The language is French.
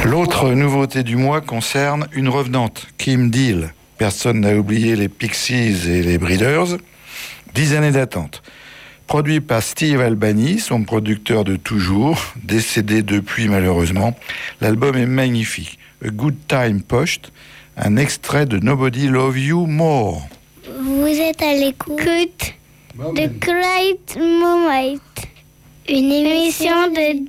L'autre nouveauté du mois concerne une revenante, Kim Deal. Personne n'a oublié les Pixies et les Breeders. 10 années d'attente. Produit par Steve Albini, son producteur de toujours, décédé depuis malheureusement. L'album est magnifique. A Good Time Post, un extrait de Nobody Love You More. Vous êtes à l'écoute de Great Moment, une émission de